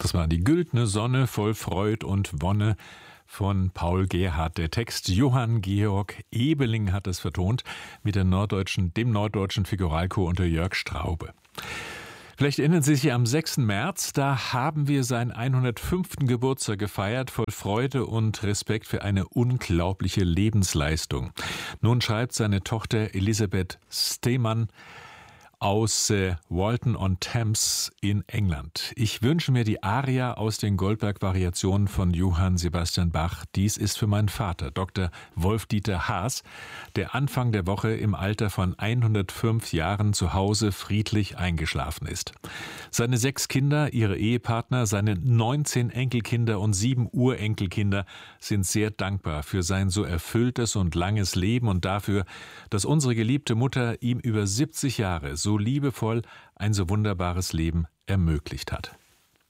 Das war die güldne Sonne voll Freud und Wonne von Paul Gerhardt. Der Text Johann Georg Ebeling hat es vertont mit dem norddeutschen Figuralchor unter Jörg Straube. Vielleicht erinnern Sie sich, am 6. März, da haben wir seinen 105. Geburtstag gefeiert, voll Freude und Respekt für eine unglaubliche Lebensleistung. Nun schreibt seine Tochter Elisabeth Steemann aus Walton-on-Thames in England. Ich wünsche mir die Aria aus den Goldberg-Variationen von Johann Sebastian Bach. Dies ist für meinen Vater, Dr. Wolf-Dieter Haas, der Anfang der Woche im Alter von 105 Jahren zu Hause friedlich eingeschlafen ist. Seine 6 Kinder, ihre Ehepartner, seine 19 Enkelkinder und 7 Urenkelkinder sind sehr dankbar für sein so erfülltes und langes Leben und dafür, dass unsere geliebte Mutter ihm über 70 Jahre so liebevoll ein so wunderbares Leben ermöglicht hat.